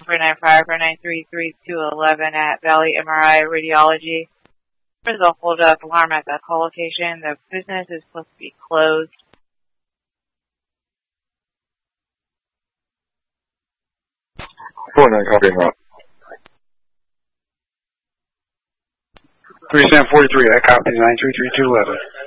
495 for 9333211 at Valley MRI Radiology. There's a hold-up alarm at the call location. The business is supposed to be closed. 49 copying route. 3743, that copies 9332211.